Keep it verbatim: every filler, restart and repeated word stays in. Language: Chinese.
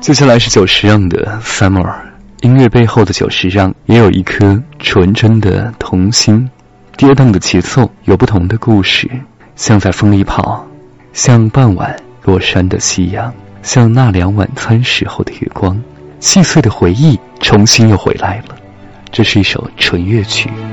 接下来是久石让的 Summer， 音乐背后的久石让也有一颗纯真的童心，跌宕的节奏有不同的故事，像在风里跑，像傍晚落山的夕阳，像纳凉晚餐时候的月光，细碎的回忆重新又回来了。这是一首纯乐曲。